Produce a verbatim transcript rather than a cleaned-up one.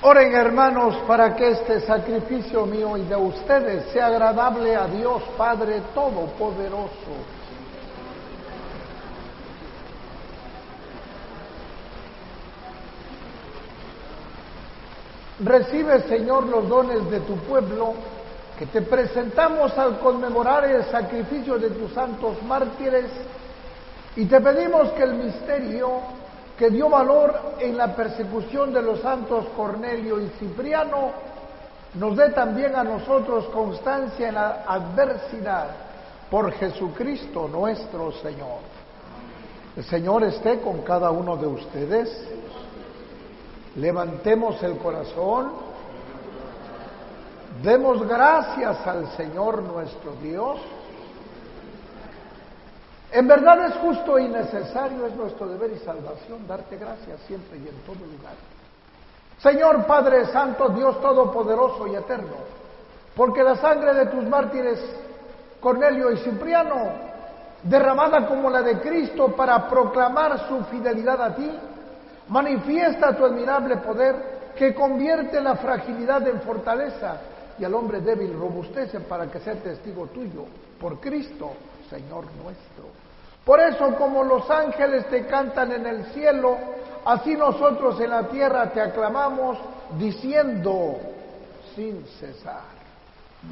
Oren, hermanos, para que este sacrificio mío y de ustedes sea agradable a Dios Padre Todopoderoso. Recibe, Señor, los dones de tu pueblo, que te presentamos al conmemorar el sacrificio de tus santos mártires, y te pedimos que el misterio que dio valor en la persecución de los santos Cornelio y Cipriano, nos dé también a nosotros constancia en la adversidad, por Jesucristo nuestro Señor. El Señor esté con cada uno de ustedes. Levantemos el corazón, demos gracias al Señor nuestro Dios. En verdad es justo y necesario, es nuestro deber y salvación darte gracias siempre y en todo lugar. Señor Padre Santo, Dios Todopoderoso y Eterno, porque la sangre de tus mártires Cornelio y Cipriano, derramada como la de Cristo para proclamar su fidelidad a ti, manifiesta tu admirable poder que convierte la fragilidad en fortaleza y al hombre débil robustece para que sea testigo tuyo, por Cristo, Señor nuestro. Por eso, como los ángeles te cantan en el cielo, así nosotros en la tierra te aclamamos, diciendo sin cesar.